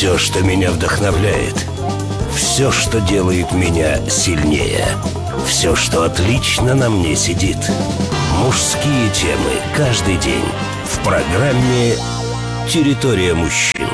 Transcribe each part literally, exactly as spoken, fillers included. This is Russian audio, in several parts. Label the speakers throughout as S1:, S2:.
S1: Все, что меня вдохновляет, все, что делает меня сильнее, все, что отлично на мне сидит. Мужские темы каждый день в программе «Территория мужчин».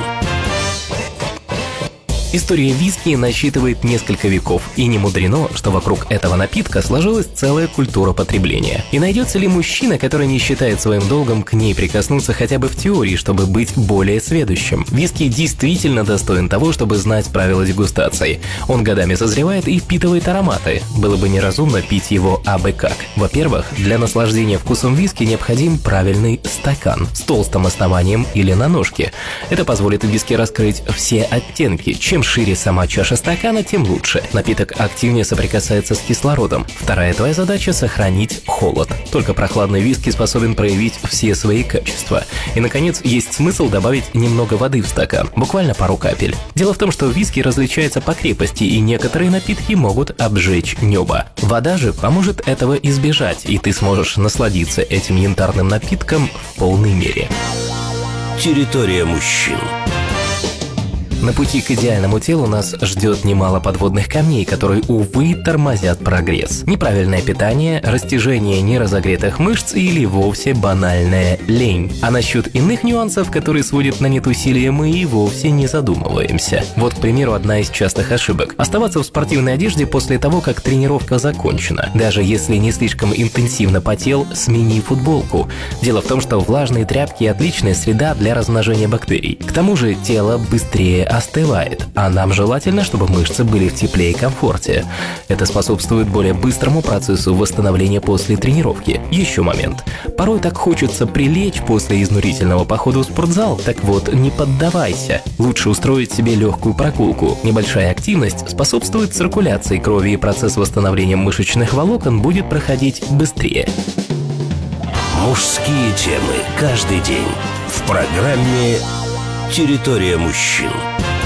S2: История виски насчитывает несколько веков, и не мудрено, что вокруг этого напитка сложилась целая культура потребления. И найдется ли мужчина, который не считает своим долгом к ней прикоснуться хотя бы в теории, чтобы быть более сведущим? Виски действительно достоин того, чтобы знать правила дегустации. Он годами созревает и впитывает ароматы. Было бы неразумно пить его абы как. Во-первых, для наслаждения вкусом виски необходим правильный стакан с толстым основанием или на ножке. Это позволит виски раскрыть все оттенки. Чем шире сама чаша стакана, тем лучше. Напиток активнее соприкасается с кислородом. Вторая твоя задача – сохранить холод. Только прохладный виски способен проявить все свои качества. И, наконец, есть смысл добавить немного воды в стакан, буквально пару капель. Дело в том, что виски различается по крепости, и некоторые напитки могут обжечь небо. Вода же поможет этого избежать, и ты сможешь насладиться этим янтарным напитком в полной мере.
S1: Территория мужчин.
S2: На пути к идеальному телу нас ждет немало подводных камней, которые, увы, тормозят прогресс. Неправильное питание, растяжение неразогретых мышц или вовсе банальная лень. А насчет иных нюансов, которые сводят на нет усилия, мы и вовсе не задумываемся. Вот, к примеру, одна из частых ошибок. Оставаться в спортивной одежде после того, как тренировка закончена. Даже если не слишком интенсивно потел, смени футболку. Дело в том, что влажные тряпки – отличная среда для размножения бактерий. К тому же тело быстрее остывает, а нам желательно, чтобы мышцы были в тепле и комфорте. Это способствует более быстрому процессу восстановления после тренировки. Еще момент. Порой так хочется прилечь после изнурительного похода в спортзал, так вот, не поддавайся. Лучше устроить себе легкую прогулку. Небольшая активность способствует циркуляции крови, и процесс восстановления мышечных волокон будет проходить быстрее.
S1: Мужские темы каждый день в программе «Территория мужчин».